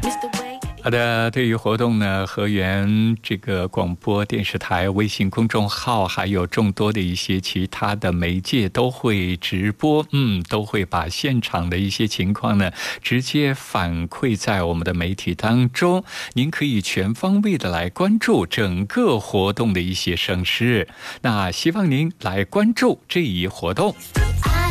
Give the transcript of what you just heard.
好的，对于活动呢，河源这个广播电视台微信公众号，还有众多的一些其他的媒介都会直播，都会把现场的一些情况呢，直接反馈在我们的媒体当中。您可以全方位的来关注整个活动的一些盛事。那希望您来关注这一活动。